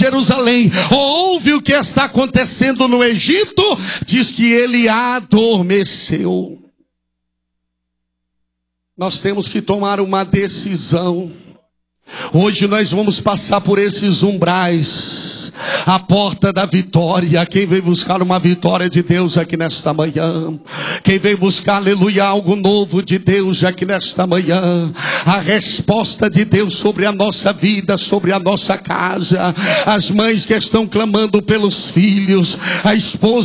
Jerusalém, ouve o que está acontecendo no Egito, diz que ele adormeceu. Nós temos que tomar uma decisão. Hoje nós vamos passar por esses umbrais, a porta da vitória. Quem veio buscar uma vitória de Deus aqui nesta manhã? Quem veio buscar, aleluia, algo novo de Deus aqui nesta manhã? A resposta de Deus sobre a nossa vida, sobre a nossa casa. As mães que estão clamando pelos filhos, a esposa